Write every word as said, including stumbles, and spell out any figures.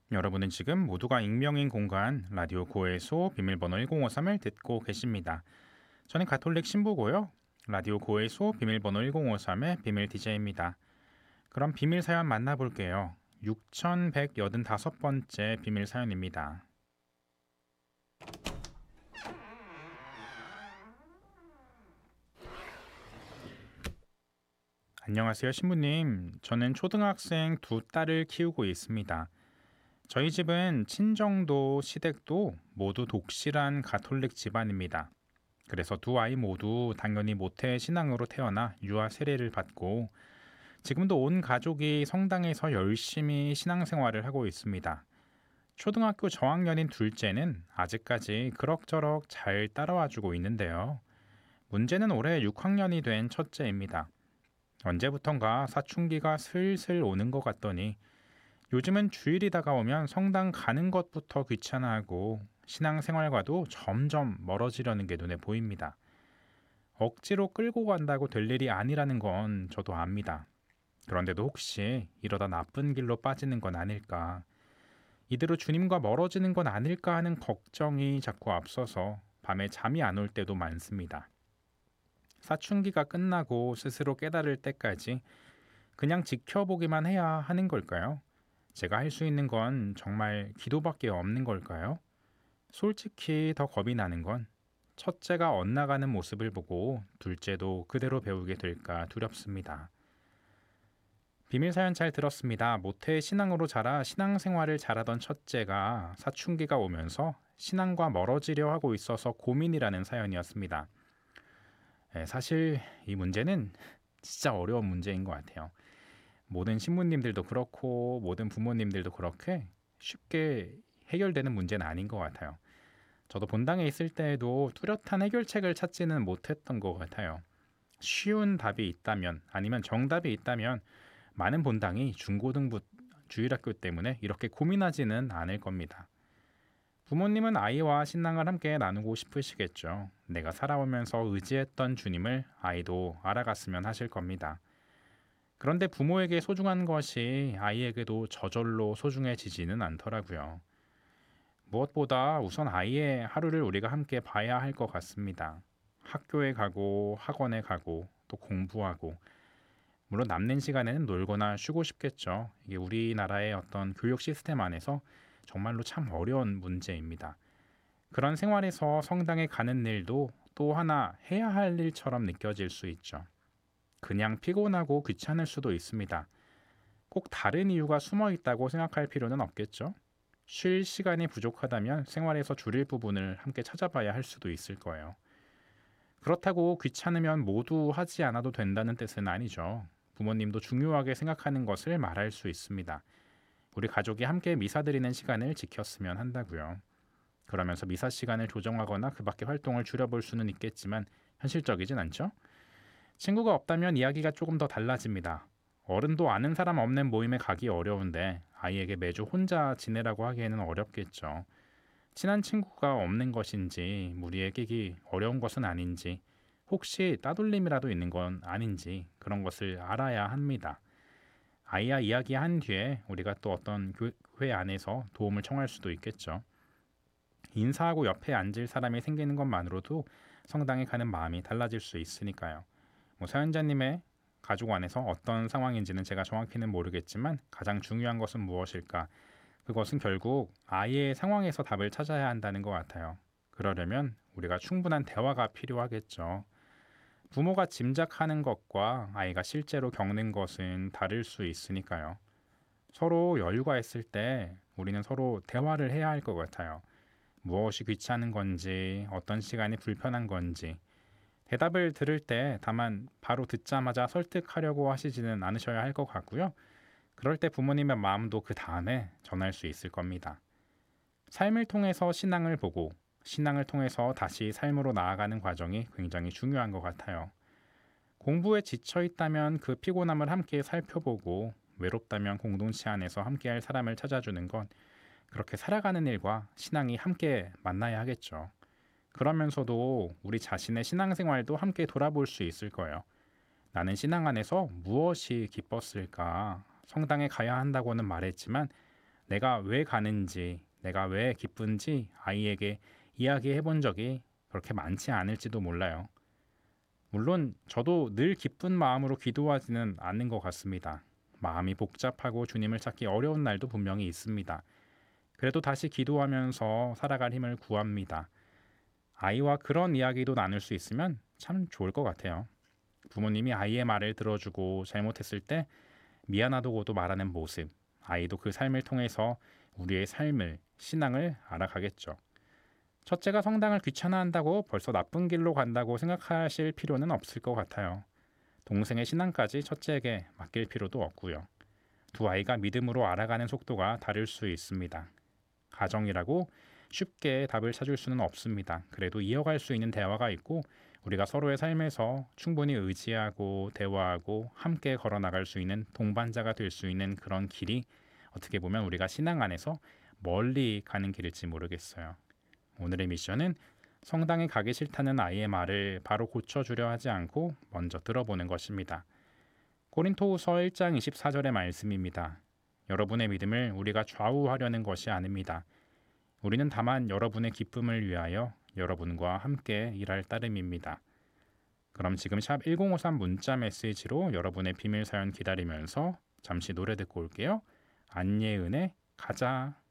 여러분은 지금 모두가 익명인 공간 라디오 고해소 비밀번호 일공오삼을 듣고 계십니다. 저는 가톨릭 신부고요. 라디오 고해소 비밀번호 일공오삼의 비밀 디제이입니다. 그럼 비밀 사연 만나볼게요. 육천백팔십오 번째 비밀 사연입니다. 안녕하세요, 신부님. 저는 초등학생 두 딸을 키우고 있습니다. 저희 집은 친정도 시댁도 모두 독실한 가톨릭 집안입니다. 그래서 두 아이 모두 당연히 모태 신앙으로 태어나 유아 세례를 받고 지금도 온 가족이 성당에서 열심히 신앙생활을 하고 있습니다. 초등학교 저학년인 둘째는 아직까지 그럭저럭 잘 따라와주고 있는데요. 문제는 올해 육 학년이 된 첫째입니다. 언제부턴가 사춘기가 슬슬 오는 것 같더니 요즘은 주일이 다가오면 성당 가는 것부터 귀찮아하고 신앙생활과도 점점 멀어지려는 게 눈에 보입니다. 억지로 끌고 간다고 될 일이 아니라는 건 저도 압니다. 그런데도 혹시 이러다 나쁜 길로 빠지는 건 아닐까, 이대로 주님과 멀어지는 건 아닐까 하는 걱정이 자꾸 앞서서 밤에 잠이 안 올 때도 많습니다. 사춘기가 끝나고 스스로 깨달을 때까지 그냥 지켜보기만 해야 하는 걸까요? 제가 할 수 있는 건 정말 기도밖에 없는 걸까요? 솔직히 더 겁이 나는 건 첫째가 엇나가는 모습을 보고 둘째도 그대로 배우게 될까 두렵습니다. 비밀 사연 잘 들었습니다. 모태 신앙으로 자라 신앙생활을 잘하던 첫째가 사춘기가 오면서 신앙과 멀어지려 하고 있어서 고민이라는 사연이었습니다. 예, 사실 이 문제는 진짜 어려운 문제인 것 같아요. 모든 신부님들도 그렇고 모든 부모님들도 그렇게 쉽게 해결되는 문제는 아닌 것 같아요. 저도 본당에 있을 때에도 뚜렷한 해결책을 찾지는 못했던 것 같아요. 쉬운 답이 있다면, 아니면 정답이 있다면 많은 본당이 중고등부 주일학교 때문에 이렇게 고민하지는 않을 겁니다. 부모님은 아이와 신앙을 함께 나누고 싶으시겠죠. 내가 살아오면서 의지했던 주님을 아이도 알아갔으면 하실 겁니다. 그런데 부모에게 소중한 것이 아이에게도 저절로 소중해지지는 않더라고요. 무엇보다 우선 아이의 하루를 우리가 함께 봐야 할 것 같습니다. 학교에 가고 학원에 가고 또 공부하고, 물론 남는 시간에는 놀거나 쉬고 싶겠죠. 이게 우리나라의 어떤 교육 시스템 안에서 정말로 참 어려운 문제입니다. 그런 생활에서 성당에 가는 일도 또 하나 해야 할 일처럼 느껴질 수 있죠. 그냥 피곤하고 귀찮을 수도 있습니다. 꼭 다른 이유가 숨어 있다고 생각할 필요는 없겠죠. 쉴 시간이 부족하다면 생활에서 줄일 부분을 함께 찾아봐야 할 수도 있을 거예요. 그렇다고 귀찮으면 모두 하지 않아도 된다는 뜻은 아니죠. 부모님도 중요하게 생각하는 것을 말할 수 있습니다. 우리 가족이 함께 미사 드리는 시간을 지켰으면 한다고요. 그러면서 미사 시간을 조정하거나 그 밖의 활동을 줄여볼 수는 있겠지만 현실적이진 않죠. 친구가 없다면 이야기가 조금 더 달라집니다. 어른도 아는 사람 없는 모임에 가기 어려운데 아이에게 매주 혼자 지내라고 하기에는 어렵겠죠. 친한 친구가 없는 것인지 무리에 끼기 어려운 것은 아닌지, 혹시 따돌림이라도 있는 건 아닌지 그런 것을 알아야 합니다. 아이와 이야기한 뒤에 우리가 또 어떤 교회 안에서 도움을 청할 수도 있겠죠. 인사하고 옆에 앉을 사람이 생기는 것만으로도 성당에 가는 마음이 달라질 수 있으니까요. 뭐 사연자님의 가족 안에서 어떤 상황인지는 제가 정확히는 모르겠지만 가장 중요한 것은 무엇일까? 그것은 결국 아이의 상황에서 답을 찾아야 한다는 것 같아요. 그러려면 우리가 충분한 대화가 필요하겠죠. 부모가 짐작하는 것과 아이가 실제로 겪는 것은 다를 수 있으니까요. 서로 여유가 있을 때 우리는 서로 대화를 해야 할 것 같아요. 무엇이 귀찮은 건지, 어떤 시간이 불편한 건지, 대답을 들을 때 다만 바로 듣자마자 설득하려고 하시지는 않으셔야 할 것 같고요. 그럴 때 부모님의 마음도 그 다음에 전할 수 있을 겁니다. 삶을 통해서 신앙을 보고 신앙을 통해서 다시 삶으로 나아가는 과정이 굉장히 중요한 것 같아요. 공부에 지쳐 있다면 그 피곤함을 함께 살펴보고, 외롭다면 공동체 안에서 함께할 사람을 찾아주는 건, 그렇게 살아가는 일과 신앙이 함께 만나야 하겠죠. 그러면서도 우리 자신의 신앙생활도 함께 돌아볼 수 있을 거예요. 나는 신앙 안에서 무엇이 기뻤을까? 성당에 가야 한다고는 말했지만 내가 왜 가는지, 내가 왜 기쁜지 아이에게 이야기해 본 적이 그렇게 많지 않을지도 몰라요. 물론 저도 늘 기쁜 마음으로 기도하지는 않는 것 같습니다. 마음이 복잡하고 주님을 찾기 어려운 날도 분명히 있습니다. 그래도 다시 기도하면서 살아갈 힘을 구합니다. 아이와 그런 이야기도 나눌 수 있으면 참 좋을 것 같아요. 부모님이 아이의 말을 들어주고 잘못했을 때 미안하다고도 말하는 모습, 아이도 그 삶을 통해서 우리의 삶을, 신앙을 알아가겠죠. 첫째가 성당을 귀찮아한다고 벌써 나쁜 길로 간다고 생각하실 필요는 없을 것 같아요. 동생의 신앙까지 첫째에게 맡길 필요도 없고요. 두 아이가 믿음으로 알아가는 속도가 다를 수 있습니다. 가정이라고 쉽게 답을 찾을 수는 없습니다. 그래도 이어갈 수 있는 대화가 있고 우리가 서로의 삶에서 충분히 의지하고 대화하고 함께 걸어나갈 수 있는 동반자가 될 수 있는 그런 길이 어떻게 보면 우리가 신앙 안에서 멀리 가는 길일지 모르겠어요. 오늘의 미션은 성당에 가기 싫다는 아이의 말을 바로 고쳐주려 하지 않고 먼저 들어보는 것입니다. 고린토후서 일 장 이십사 절의 말씀입니다. 여러분의 믿음을 우리가 좌우하려는 것이 아닙니다. 우리는 다만 여러분의 기쁨을 위하여 여러분과 함께 일할 따름입니다. 그럼 지금 샵 일공오삼 문자 메시지로 여러분의 비밀 사연 기다리면서 잠시 노래 듣고 올게요. 안예은의 가자.